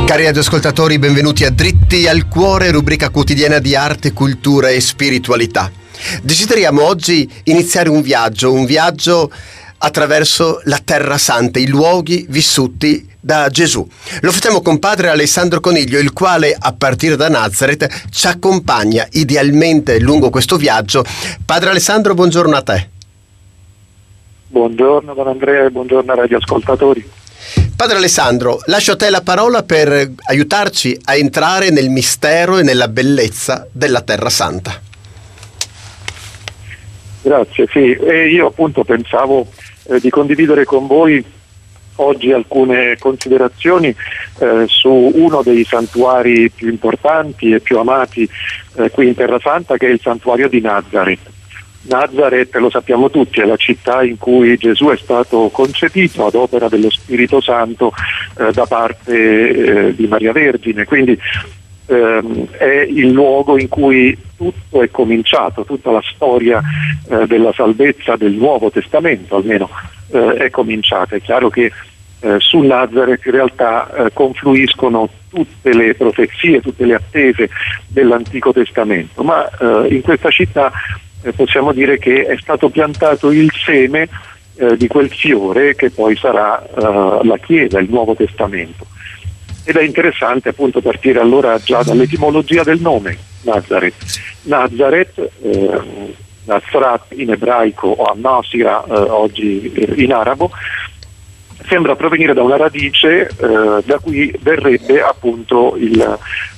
Cari radioascoltatori, benvenuti a Dritti al Cuore, rubrica quotidiana di arte, cultura e spiritualità. Desideriamo oggi iniziare un viaggio attraverso la Terra Santa, i luoghi vissuti da Gesù. Lo facciamo con padre Alessandro Coniglio, il quale a partire da Nazareth ci accompagna idealmente lungo questo viaggio. Padre Alessandro, buongiorno a te. Buongiorno Don Andrea e buongiorno ai radioascoltatori. Padre Alessandro, lascio a te la parola per aiutarci a entrare nel mistero e nella bellezza della Terra Santa. Grazie, sì. E io appunto pensavo di condividere con voi oggi alcune considerazioni su uno dei santuari più importanti e più amati qui in Terra Santa, che è il santuario di Nazareth. Nazareth, lo sappiamo tutti, è la città in cui Gesù è stato concepito ad opera dello Spirito Santo da parte di Maria Vergine, quindi è il luogo in cui tutto è cominciato, tutta la storia della salvezza del Nuovo Testamento almeno è cominciata. È chiaro che su Nazareth in realtà confluiscono tutte le profezie, tutte le attese dell'Antico Testamento, ma in questa città possiamo dire che è stato piantato il seme di quel fiore che poi sarà la Chiesa, il Nuovo Testamento. Ed è interessante appunto partire allora già dall'etimologia del nome Nazareth. Nazareth, Nazrat in ebraico o An-Nasira oggi in arabo, sembra provenire da una radice da cui verrebbe appunto il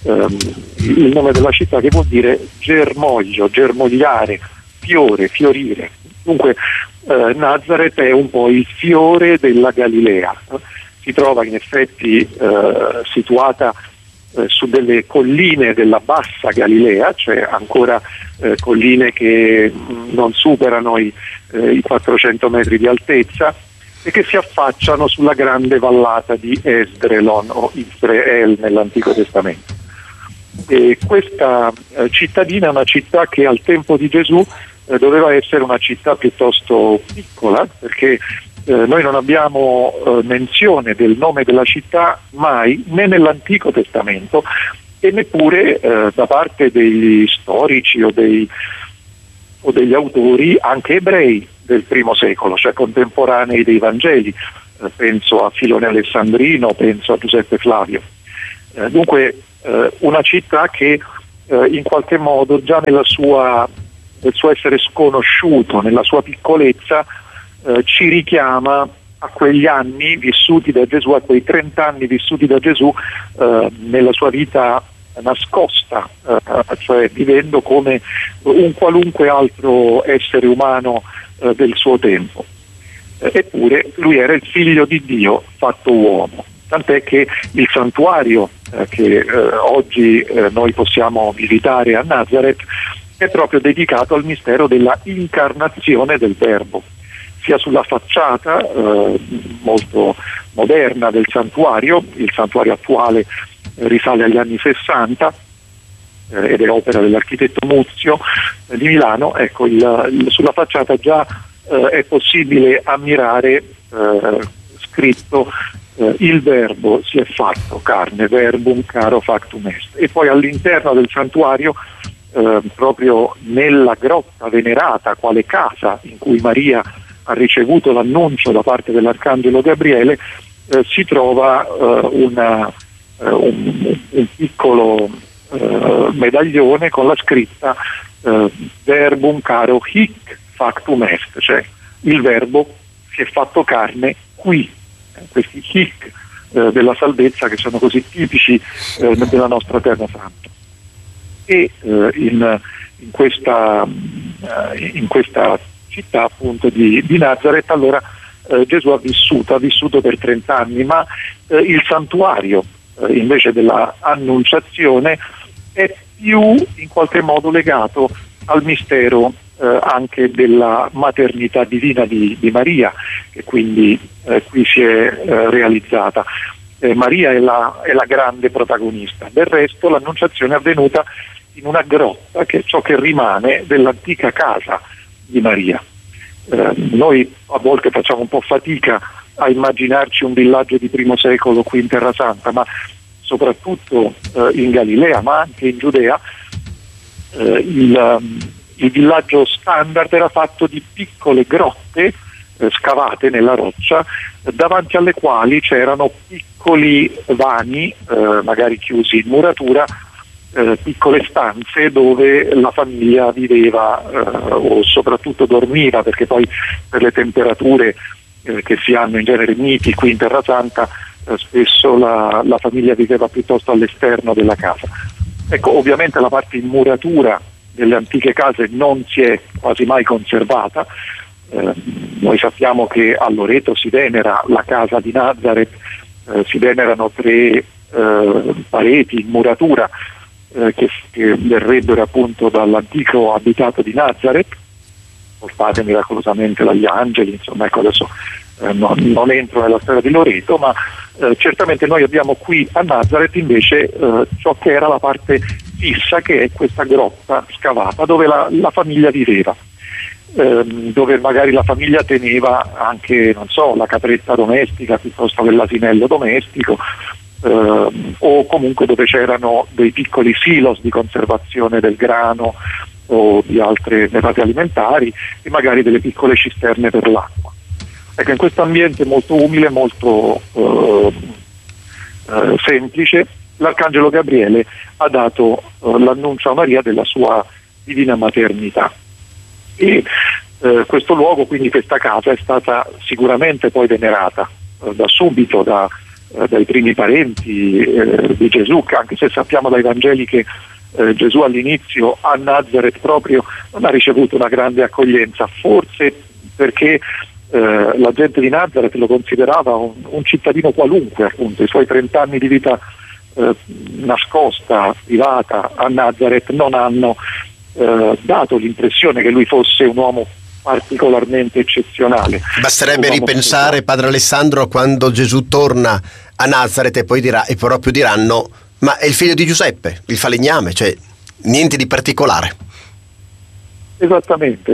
nome della città, che vuol dire germoglio, germogliare, fiore, fiorire. Dunque Nazareth è un po' il fiore della Galilea. Si trova in effetti situata su delle colline della bassa Galilea, cioè ancora colline che non superano i 400 metri di altezza, e che si affacciano sulla grande vallata di Esdrelon o Israel nell'Antico Testamento. E questa cittadina è una città che al tempo di Gesù doveva essere una città piuttosto piccola, perché noi non abbiamo menzione del nome della città mai, né nell'Antico Testamento e neppure da parte degli storici o degli autori anche ebrei del primo secolo, cioè contemporanei dei Vangeli. Penso a Filone Alessandrino, penso a Giuseppe Flavio. Dunque una città che in qualche modo già nel suo essere sconosciuto, nella sua piccolezza, ci richiama a quegli anni vissuti da Gesù, a quei 30 anni vissuti da Gesù nella sua vita nascosta, cioè vivendo come un qualunque altro essere umano del suo tempo. Eppure lui era il figlio di Dio fatto uomo, tant'è che il santuario che oggi noi possiamo visitare a Nazareth è proprio dedicato al mistero della incarnazione del Verbo, sia sulla facciata molto moderna del santuario. Il santuario attuale risale agli anni 60 ed è opera dell'architetto Muzio di Milano. Ecco, sulla facciata già è possibile ammirare scritto il Verbo si è fatto carne, verbum caro factum est. E poi all'interno del santuario, proprio nella grotta venerata quale casa in cui Maria ha ricevuto l'annuncio da parte dell'arcangelo Gabriele, si trova un piccolo medaglione con la scritta verbum caro hic factum est, cioè il verbo si è fatto carne qui. Questi hic della salvezza che sono così tipici della nostra Terra Santa. E in questa città appunto di Nazareth allora Gesù ha vissuto per 30 anni, ma il santuario invece della Annunciazione è più in qualche modo legato al mistero anche della maternità divina di Maria, che quindi qui si è realizzata. Maria è la grande protagonista. Del resto l'Annunciazione è avvenuta in una grotta, che è ciò che rimane dell'antica casa di Maria. Noi a volte facciamo un po' fatica a immaginarci un villaggio di primo secolo qui in Terra Santa, ma soprattutto in Galilea ma anche in Giudea, il villaggio standard era fatto di piccole grotte scavate nella roccia, davanti alle quali c'erano piccoli vani, magari chiusi in muratura, piccole stanze dove la famiglia viveva o soprattutto dormiva, perché poi per le temperature che si hanno in genere miti qui in Terra Santa, spesso la famiglia viveva piuttosto all'esterno della casa. Ecco, ovviamente la parte in muratura delle antiche case non si è quasi mai conservata. Noi sappiamo che a Loreto si venera la casa di Nazareth, si venerano 3 pareti in muratura che verrebbero appunto dall'antico abitato di Nazareth, portate miracolosamente dagli angeli. Insomma, ecco, adesso non entro nella storia di Loreto, ma certamente noi abbiamo qui a Nazareth invece ciò che era la parte fissa, che è questa grotta scavata dove la famiglia viveva, dove magari la famiglia teneva anche, non so, la capretta domestica piuttosto che l'asinello domestico, o comunque dove c'erano dei piccoli silos di conservazione del grano o di altre derrate alimentari e magari delle piccole cisterne per l'acqua. Ecco, in questo ambiente molto umile, molto semplice, l'Arcangelo Gabriele ha dato l'annuncio a Maria della sua divina maternità. E questo luogo, quindi questa casa, è stata sicuramente poi venerata da subito dai primi parenti di Gesù, anche se sappiamo dai Vangeli che Gesù all'inizio a Nazareth proprio non ha ricevuto una grande accoglienza, forse perché la gente di Nazareth lo considerava un cittadino qualunque, appunto. I suoi 30 anni di vita nascosta, privata a Nazareth non hanno dato l'impressione che lui fosse un uomo particolarmente eccezionale. Basterebbe ripensare, padre Alessandro, quando Gesù torna a Nazareth e poi proprio diranno: ma è il figlio di Giuseppe, il falegname, cioè niente di particolare. Esattamente.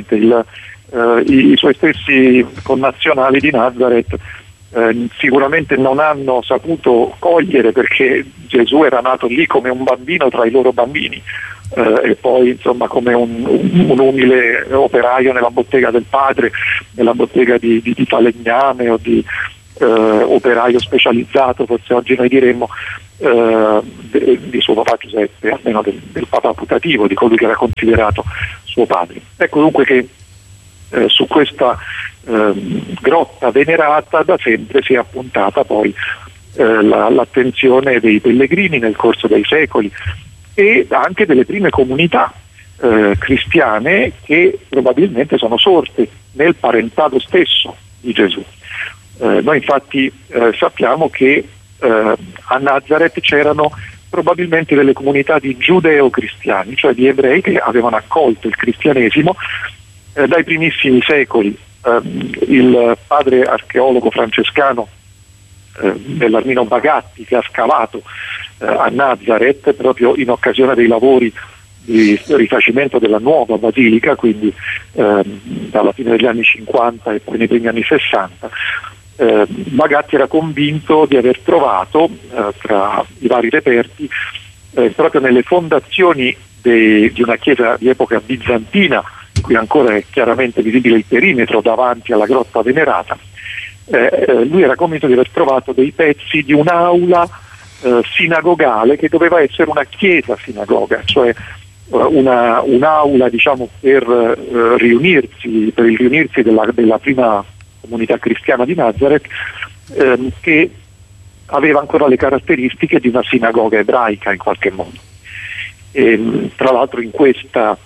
I suoi stessi connazionali di Nazareth sicuramente non hanno saputo cogliere, perché Gesù era nato lì come un bambino tra i loro bambini, e poi insomma come un umile operaio nella bottega del padre, nella bottega di falegname o di operaio specializzato, forse oggi noi diremmo, di suo papà Giuseppe, almeno del papà putativo, di colui che era considerato suo padre. Ecco dunque che su questa grotta venerata da sempre si è appuntata poi l'attenzione dei pellegrini nel corso dei secoli, e anche delle prime comunità cristiane che probabilmente sono sorte nel parentado stesso di Gesù. Noi infatti sappiamo che a Nazareth c'erano probabilmente delle comunità di giudeo-cristiani, cioè di ebrei che avevano accolto il cristianesimo dai primissimi secoli. Il padre archeologo francescano Bellarmino Bagatti, che ha scavato a Nazareth proprio in occasione dei lavori di rifacimento della nuova basilica, quindi dalla fine degli anni 50 e poi nei primi anni 60, Bagatti era convinto di aver trovato tra i vari reperti proprio nelle fondazioni di una chiesa di epoca bizantina, in cui ancora è chiaramente visibile il perimetro davanti alla grotta venerata. Lui era convinto di aver trovato dei pezzi di un'aula sinagogale che doveva essere una chiesa sinagoga, cioè un'aula, diciamo, per il riunirsi della prima comunità cristiana di Nazareth, che aveva ancora le caratteristiche di una sinagoga ebraica in qualche modo. E, tra l'altro in questa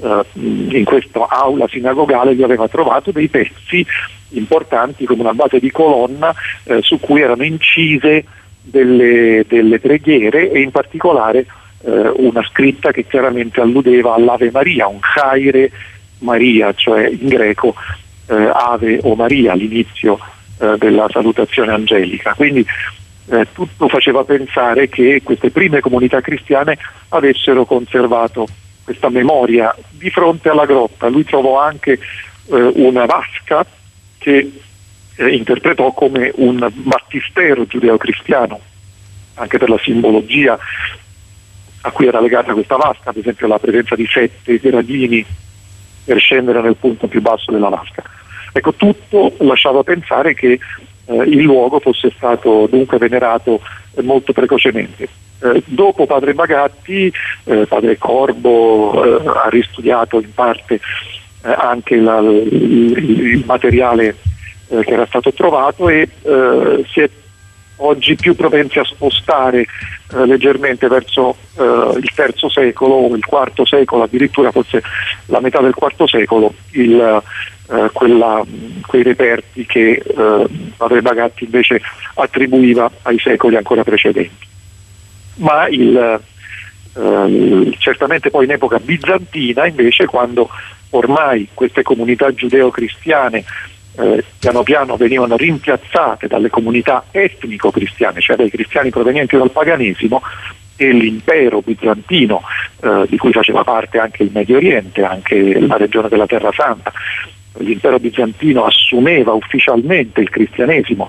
aula sinagogale lui aveva trovato dei pezzi importanti come una base di colonna su cui erano incise delle preghiere, e in particolare una scritta che chiaramente alludeva all'Ave Maria, un Chaire Maria, cioè in greco Ave o Maria, l'inizio della salutazione angelica. Quindi tutto faceva pensare che queste prime comunità cristiane avessero conservato questa memoria di fronte alla grotta. Lui trovò anche una vasca che interpretò come un battistero giudeo-cristiano, anche per la simbologia a cui era legata questa vasca, ad esempio la presenza di 7 gradini per scendere nel punto più basso della vasca. Ecco, tutto lasciava pensare che il luogo fosse stato dunque venerato molto precocemente. Dopo padre Bagatti, padre Corbo ha ristudiato in parte anche il materiale che era stato trovato e si è oggi più propensi a spostare leggermente verso il III secolo o il IV secolo, addirittura forse la metà del IV secolo, quei reperti che padre Bagatti invece attribuiva ai secoli ancora precedenti. Ma certamente poi in epoca bizantina invece, quando ormai queste comunità giudeo-cristiane piano piano venivano rimpiazzate dalle comunità etnico-cristiane, cioè dai cristiani provenienti dal paganesimo, e l'impero bizantino, di cui faceva parte anche il Medio Oriente, anche la regione della Terra Santa, l'impero bizantino assumeva ufficialmente il cristianesimo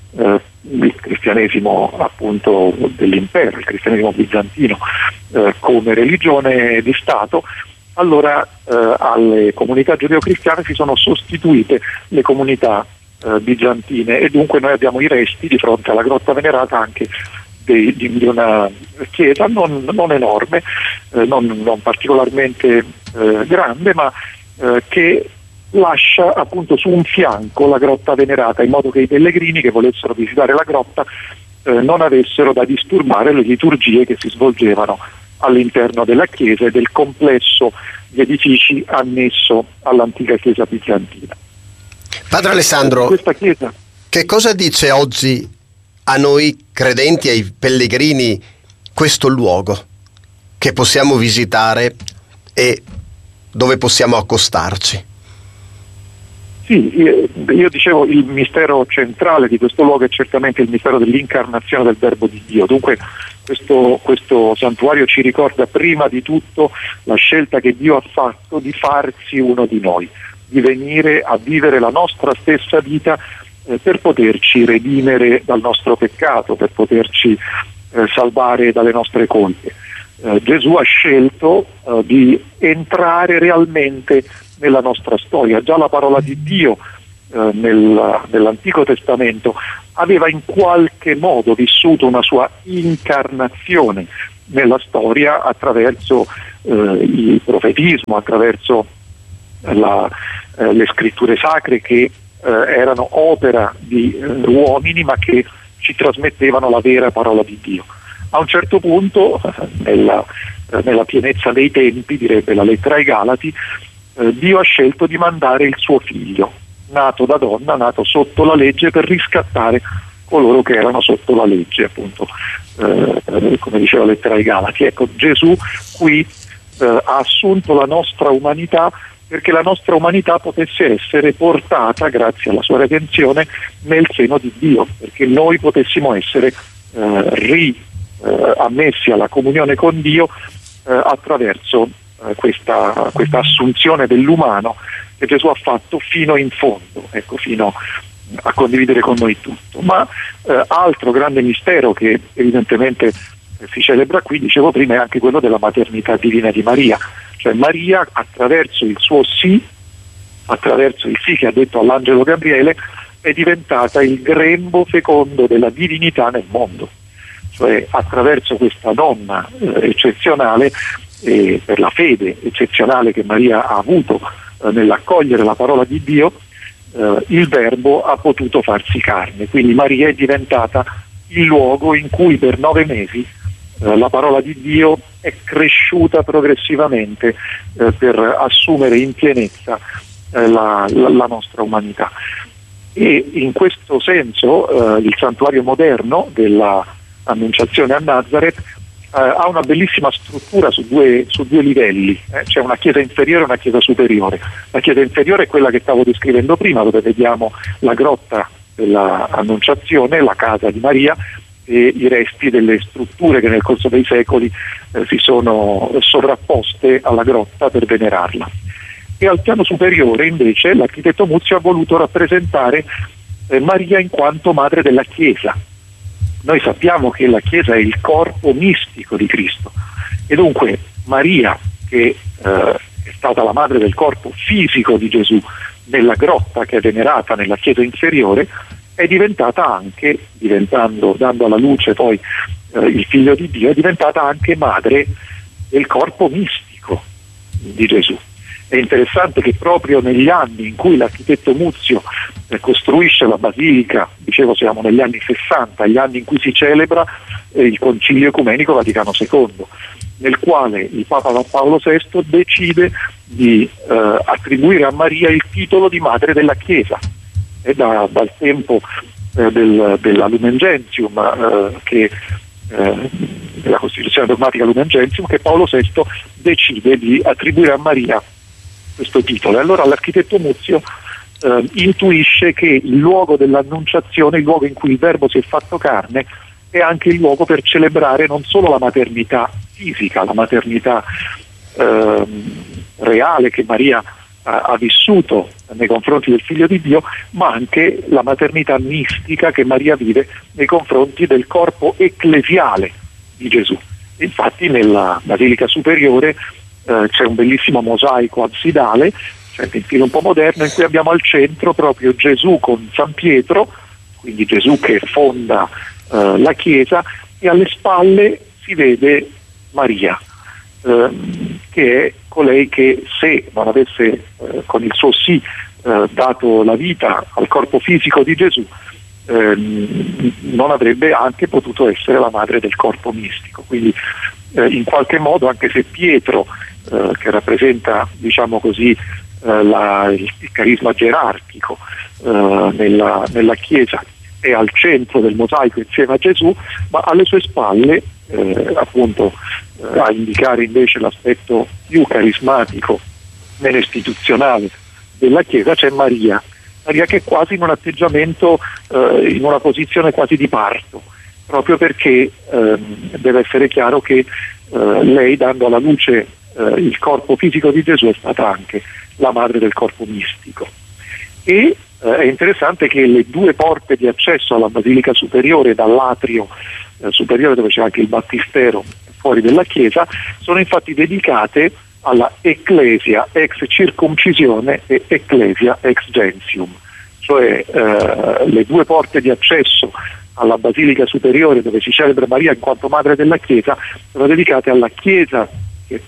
appunto dell'impero, il cristianesimo bizantino come religione di Stato. Allora alle comunità giudeo-cristiane si sono sostituite le comunità bizantine, e dunque noi abbiamo i resti di fronte alla grotta venerata anche di una chiesa non enorme, non particolarmente grande, ma che lascia appunto su un fianco la grotta venerata, in modo che i pellegrini che volessero visitare la grotta non avessero da disturbare le liturgie che si svolgevano all'interno della chiesa e del complesso di edifici annesso all'antica chiesa bizantina. Padre Alessandro, questa chiesa, che cosa dice oggi a noi credenti, ai pellegrini, questo luogo che possiamo visitare e dove possiamo accostarci? Sì, io dicevo, il mistero centrale di questo luogo è certamente il mistero dell'incarnazione del Verbo di Dio. Dunque questo santuario ci ricorda prima di tutto la scelta che Dio ha fatto di farsi uno di noi, di venire a vivere la nostra stessa vita per poterci redimere dal nostro peccato, per poterci salvare dalle nostre colpe. Gesù ha scelto di entrare realmente nella nostra storia. Già la parola di Dio nell'Antico Testamento aveva in qualche modo vissuto una sua incarnazione nella storia attraverso il profetismo, attraverso le scritture sacre che erano opera di uomini, ma che ci trasmettevano la vera parola di Dio. A un certo punto, nella pienezza dei tempi, direbbe la lettera ai Galati, Dio ha scelto di mandare il suo figlio, nato da donna, nato sotto la legge, per riscattare coloro che erano sotto la legge, appunto, come diceva la lettera ai Galati. Ecco, Gesù qui ha assunto la nostra umanità perché la nostra umanità potesse essere portata, grazie alla sua redenzione, nel seno di Dio, perché noi potessimo essere ammessi alla comunione con Dio attraverso questa assunzione dell'umano che Gesù ha fatto fino in fondo, ecco, fino a condividere con noi tutto. Ma altro grande mistero che evidentemente si celebra qui, dicevo prima, è anche quello della maternità divina di Maria. Cioè Maria, attraverso il suo sì, attraverso il sì che ha detto all'angelo Gabriele, è diventata il grembo fecondo della divinità nel mondo. Cioè attraverso questa donna eccezionale, per la fede eccezionale che Maria ha avuto nell'accogliere la parola di Dio, il Verbo ha potuto farsi carne. Quindi Maria è diventata il luogo in cui per 9 mesi la parola di Dio è cresciuta progressivamente per assumere in pienezza la nostra umanità. E in questo senso il santuario moderno della Annunciazione a Nazareth ha una bellissima struttura su due livelli. C'è una chiesa inferiore e una chiesa superiore. La chiesa inferiore è quella che stavo descrivendo prima, dove vediamo la grotta della Annunciazione, la casa di Maria e i resti delle strutture che nel corso dei secoli si sono sovrapposte alla grotta per venerarla. E al piano superiore invece l'architetto Muzio ha voluto rappresentare Maria in quanto madre della Chiesa. Noi sappiamo che la Chiesa è il corpo mistico di Cristo e dunque Maria, che è stata la madre del corpo fisico di Gesù nella grotta che è venerata nella Chiesa inferiore, è diventata anche, dando alla luce poi il Figlio di Dio, è diventata anche madre del corpo mistico di Gesù. È interessante che proprio negli anni in cui l'architetto Muzio costruisce la basilica, dicevo siamo negli anni 60, gli anni in cui si celebra il Concilio Ecumenico Vaticano II, nel quale il Papa Paolo VI decide di attribuire a Maria il titolo di Madre della Chiesa. È dal tempo della Lumen Gentium, della Costituzione dogmatica Lumen Gentium, che Paolo VI decide di attribuire a Maria questo titolo. E allora l'architetto Muzio intuisce che il luogo dell'annunciazione, il luogo in cui il Verbo si è fatto carne, è anche il luogo per celebrare non solo la maternità fisica, la maternità reale che Maria ha vissuto nei confronti del Figlio di Dio, ma anche la maternità mistica che Maria vive nei confronti del corpo ecclesiale di Gesù. Infatti nella Basilica Superiore c'è un bellissimo mosaico absidale, sempre in stile un po' moderno, in cui abbiamo al centro proprio Gesù con San Pietro, quindi Gesù che fonda la Chiesa, e alle spalle si vede Maria, che è colei che, se non avesse con il suo sì dato la vita al corpo fisico di Gesù, non avrebbe anche potuto essere la madre del corpo mistico. Quindi in qualche modo, anche se Pietro, che rappresenta, diciamo così, il carisma gerarchico nella Chiesa, è al centro del mosaico insieme a Gesù, ma alle sue spalle, appunto, a indicare invece l'aspetto più carismatico nell'istituzionale della Chiesa, c'è Maria che è quasi in un atteggiamento, in una posizione quasi di parto, proprio perché deve essere chiaro che lei, dando alla luce il corpo fisico di Gesù, è stata anche la madre del corpo mistico. E è interessante che le due porte di accesso alla Basilica Superiore, dall'atrio superiore dove c'è anche il battistero fuori della chiesa, sono infatti dedicate alla Ecclesia ex circoncisione e Ecclesia ex gentium, cioè le due porte di accesso alla Basilica Superiore dove si celebra Maria in quanto madre della Chiesa sono dedicate alla Chiesa che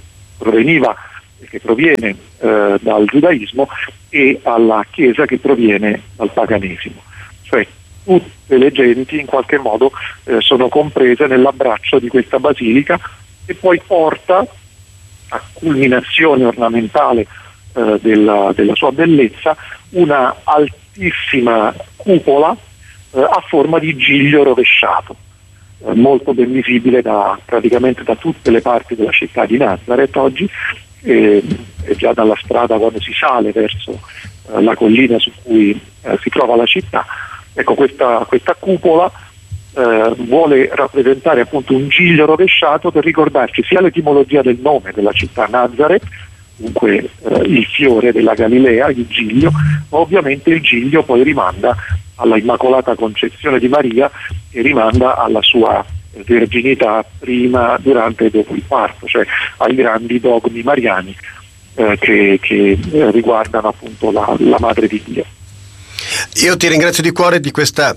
proviene dal giudaismo e alla Chiesa che proviene dal paganesimo, cioè tutte le genti in qualche modo sono comprese nell'abbraccio di questa basilica, e poi porta a culminazione ornamentale della sua bellezza una altissima cupola a forma di giglio rovesciato, molto ben visibile praticamente da tutte le parti della città di Nazareth oggi, e già dalla strada quando si sale verso la collina su cui si trova la città. Ecco, questa cupola vuole rappresentare appunto un giglio rovesciato per ricordarci sia l'etimologia del nome della città Nazareth, dunque il fiore della Galilea, il giglio, ma ovviamente il giglio poi rimanda alla Immacolata Concezione di Maria, e rimanda alla sua verginità prima, durante e dopo il parto, cioè ai grandi dogmi mariani che riguardano appunto la Madre di Dio. Io ti ringrazio di cuore di questa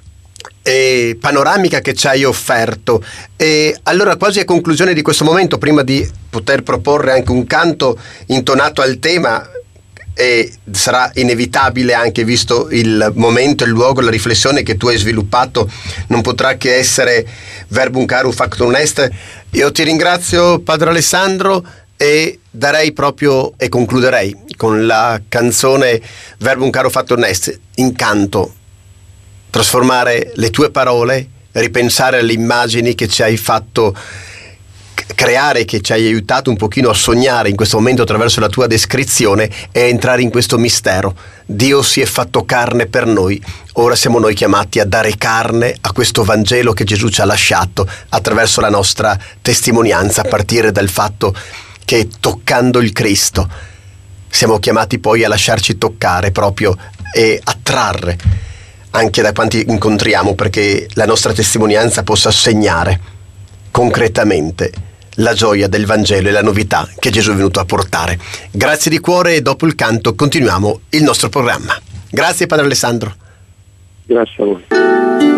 panoramica che ci hai offerto, e allora quasi a conclusione di questo momento, prima di poter proporre anche un canto intonato al tema, e sarà inevitabile anche visto il momento, il luogo, la riflessione che tu hai sviluppato, non potrà che essere verbum caro factum est. Io ti ringrazio, Padre Alessandro, e darei proprio, e concluderei con la canzone Verbum caro factum est, in canto, trasformare le tue parole, ripensare alle immagini che ci hai fatto creare, che ci hai aiutato un pochino a sognare in questo momento attraverso la tua descrizione, e entrare in questo mistero. Dio si è fatto carne per noi, ora siamo noi chiamati a dare carne a questo Vangelo che Gesù ci ha lasciato attraverso la nostra testimonianza, a partire dal fatto che toccando il Cristo siamo chiamati poi a lasciarci toccare proprio e attrarre anche da quanti incontriamo, perché la nostra testimonianza possa segnare concretamente la gioia del Vangelo e la novità che Gesù è venuto a portare. Grazie di cuore, e dopo il canto continuiamo il nostro programma. Grazie Padre Alessandro. Grazie a voi.